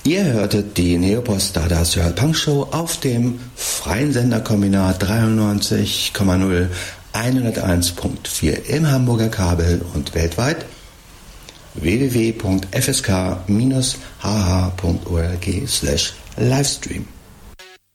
Ihr hörtet die Neopost Stardust World Punk Show auf dem freien Senderkombinat 93,0 101.4 im Hamburger Kabel und weltweit www.fsk-hh.org/Livestream.